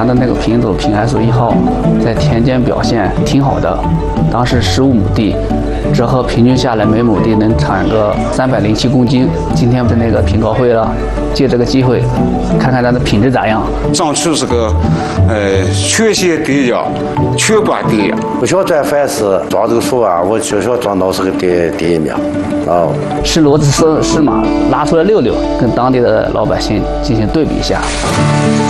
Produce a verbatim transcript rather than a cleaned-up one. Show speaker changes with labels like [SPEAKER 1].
[SPEAKER 1] 咱的那个品种平安素一号在田间表现挺好的，当时十五亩地，折合平均下来每亩地能产个三百零七公斤。今天的那个品高会了，借这个机会看看它的品质咋样。
[SPEAKER 2] 上去是个呃缺些低压，缺半低压。
[SPEAKER 3] 不晓得凡是装这个树啊，我就晓装到是个第第一名。哦，
[SPEAKER 1] 是骡子是是马，拉出来溜溜，跟当地的老百姓进行对比一下。